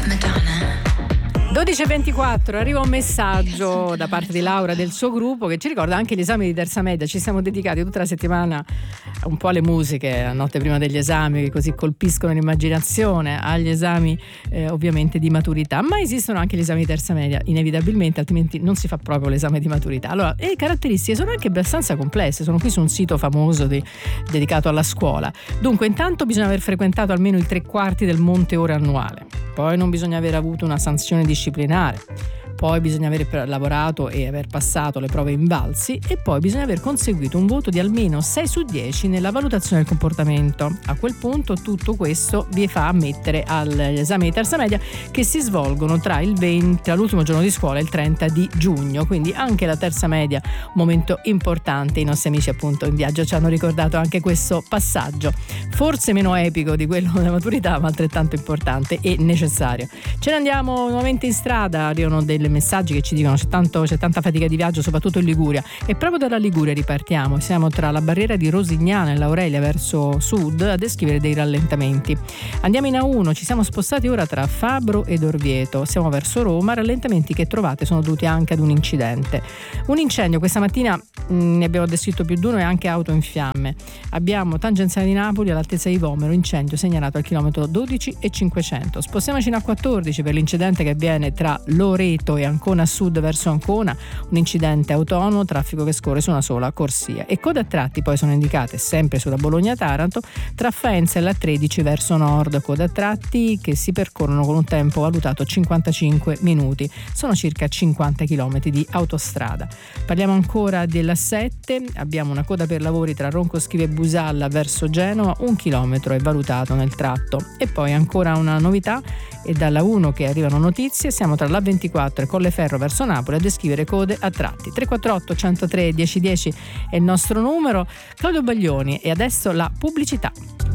12:24, arriva un messaggio da parte di Laura del suo gruppo che ci ricorda anche gli esami di terza media. Ci siamo dedicati tutta la settimana un po' alle musiche, a notte prima degli esami, che così colpiscono l'immaginazione, agli esami ovviamente di maturità, ma esistono anche gli esami di terza media inevitabilmente, altrimenti non si fa proprio l'esame di maturità. Allora, le caratteristiche sono anche abbastanza complesse, sono qui su un sito famoso dedicato alla scuola. Dunque, intanto bisogna aver frequentato almeno i 3/4 del monte ore annuale, poi non bisogna aver avuto una sanzione disciplinare, poi bisogna aver lavorato e aver passato le prove invalsi e poi bisogna aver conseguito un voto di almeno 6 su 10 nella valutazione del comportamento. A quel punto tutto questo vi fa ammettere agli esami di terza media che si svolgono tra l'ultimo giorno di scuola e il 30 di giugno, quindi anche la terza media, un momento importante. I nostri amici appunto in viaggio ci hanno ricordato anche questo passaggio, forse meno epico di quello della maturità, ma altrettanto importante e necessario. Ce ne andiamo nuovamente in strada, arrivano delle messaggi che ci dicono c'è tanta fatica di viaggio, soprattutto in Liguria, e proprio dalla Liguria ripartiamo. Siamo tra la barriera di Rosignano e l'Aurelia verso sud a descrivere dei rallentamenti. Andiamo in A1, ci siamo spostati ora tra Fabro ed Orvieto, siamo verso Roma. Rallentamenti che trovate sono dovuti anche ad un incidente, un incendio questa mattina. Ne abbiamo descritto più di uno e anche auto in fiamme. Abbiamo tangenziale di Napoli all'altezza di Vomero, incendio segnalato al chilometro 12 e 500. Spostiamoci in A14 per l'incidente che avviene tra Loreto e Ancona Sud verso Ancona, un incidente autonomo, traffico che scorre su una sola corsia. E code a tratti poi sono indicate sempre sulla Bologna-Taranto tra Faenza e la 13 verso nord, code a tratti che si percorrono con un tempo valutato 55 minuti, sono circa 50 km di autostrada. Parliamo ancora della 7, abbiamo una coda per lavori tra Roncoschive e Busalla verso Genova, 1 chilometro è valutato nel tratto. E poi ancora una novità, e dalla 1 che arrivano notizie, siamo tra l'A24 e Colleferro verso Napoli a descrivere code a tratti. 348 103 1010 è il nostro numero. Claudio Baglioni, e adesso la pubblicità.